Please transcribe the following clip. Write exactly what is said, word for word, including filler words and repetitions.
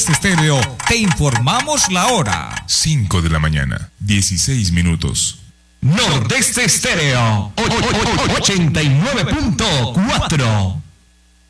Estéreo, te informamos la hora. cinco de la mañana, dieciséis minutos. Nordeste Estéreo, ochenta y nueve punto cuatro.